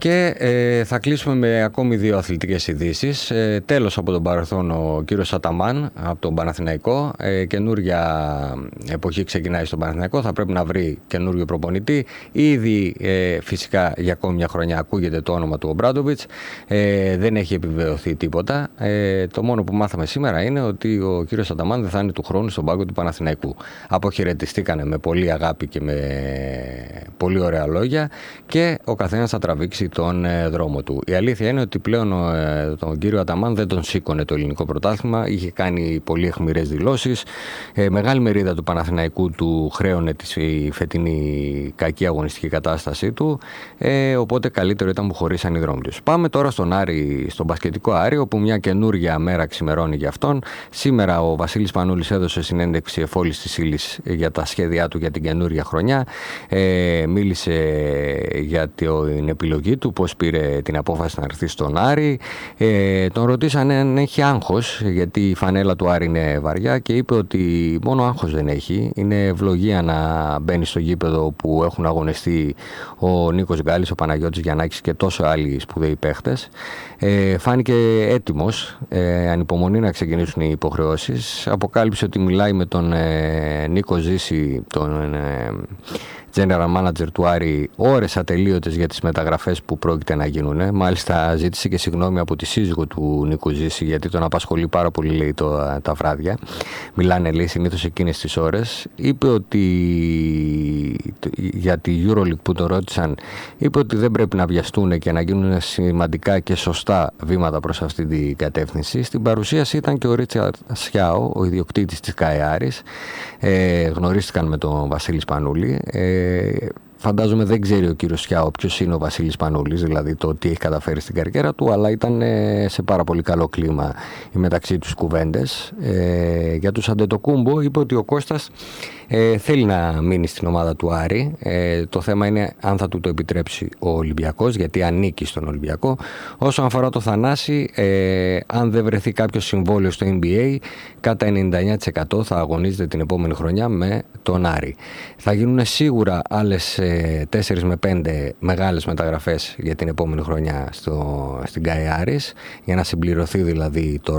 Και θα κλείσουμε με ακόμη δύο αθλητικές ειδήσεις. Τέλος από τον παρελθόν ο κύριος Αταμάν από τον Παναθηναϊκό. Καινούρια εποχή ξεκινάει στον Παναθηναϊκό. Θα πρέπει να βρει καινούριο προπονητή. Ήδη φυσικά για ακόμη μια χρονιά ακούγεται το όνομα του Ομπράντοβιτς. Δεν έχει επιβεβαιωθεί τίποτα. Το μόνο που μάθαμε σήμερα είναι ότι ο κύριος Αταμάν δεν θα είναι του χρόνου στον πάγκο του Παναθηναϊκού. Αποχαιρετιστήκανε με πολύ αγάπη και με πολύ ωραία λόγια και ο καθένας θα τραβήξει τον δρόμο του. Η αλήθεια είναι ότι πλέον τον κύριο Αταμάν δεν τον σήκωνε το ελληνικό πρωτάθλημα. Είχε κάνει πολύ αιχμηρές δηλώσεις. Μεγάλη μερίδα του Παναθηναϊκού του χρέωνε τη φετινή κακή αγωνιστική κατάστασή του. Οπότε καλύτερο ήταν που χωρίσαν οι δρόμοι τους. Πάμε τώρα στον Άρη, στον μπασκετικό Άρη, όπου μια καινούργια μέρα ξημερώνει για αυτόν. Σήμερα ο Βασίλης Πανούλης έδωσε συνέντευξη εφόλης της ύλης για τα σχέδιά του για την καινούργια χρονιά. Μίλησε για την επιλογή του, πώς πήρε την απόφαση να έρθει στον Άρη. Τον ρωτήσανε αν έχει άγχος, γιατί η φανέλα του Άρη είναι βαριά, και είπε ότι μόνο άγχος δεν έχει. Είναι ευλογία να μπαίνει στο γήπεδο που έχουν αγωνιστεί ο Νίκος Γκάλης, ο Παναγιώτης Γιαννάκης και τόσο άλλοι σπουδαίοι παίχτες. Φάνηκε έτοιμος, ανυπομονεί να ξεκινήσουν οι υποχρεώσεις. Αποκάλυψε ότι μιλάει με τον Νίκο Ζήση, τον General Manager του Άρη, ώρες ατελείωτες για τις μεταγραφές που πρόκειται να γίνουν. Μάλιστα ζήτησε και συγγνώμη από τη σύζυγο του Νίκου Ζήση, γιατί τον απασχολεί πάρα πολύ, λέει, τα βράδια. Μιλάνε, λέει, συνήθως εκείνες τις ώρες. Είπε ότι για τη EuroLeague που τον ρώτησαν, είπε ότι δεν πρέπει να βιαστούν και να γίνουν σημαντικά και σωστά βήματα προς αυτή την κατεύθυνση. Στην παρουσίαση ήταν και ο Ρίτσαρντ Σιάο, ο ιδιοκτήτης της ΚΑΕΑΡης. Γνωρίστηκαν με τον Βασίλη Σπανούλη. Φαντάζομαι δεν ξέρει ο κύριος Σιάο ποιος είναι ο Βασίλης Πανούλης, δηλαδή το τι έχει καταφέρει στην καριέρα του, αλλά ήταν σε πάρα πολύ καλό κλίμα οι μεταξύ τους κουβέντες. Για τους Αντετοκούμπο είπε ότι ο Κώστας θέλει να μείνει στην ομάδα του Άρη. Το θέμα είναι αν θα του το επιτρέψει ο Ολυμπιακός, γιατί ανήκει στον Ολυμπιακό. Όσον αφορά το Θανάση, αν δεν βρεθεί κάποιο συμβόλαιο στο NBA, κατά 99% θα αγωνίζεται την επόμενη χρονιά με τον Άρη. Θα γίνουν σίγουρα άλλες 4 με 5 μεγάλες μεταγραφές για την επόμενη χρονιά στην ΚΑΕ Άρης, για να συμπληρωθεί δηλαδή το